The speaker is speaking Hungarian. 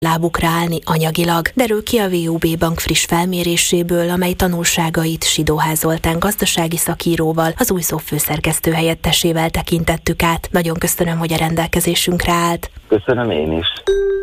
lábukra állni anyagilag, derül ki a VUB Bank friss felméréséből, amely tanulságait Sidóház Zoltán gazdasági szakíróval, az Újszó főszerkesztő helyettesével tekintettük át. Nagyon köszönöm, hogy a rendelkezésünkre állt. Köszönöm én is.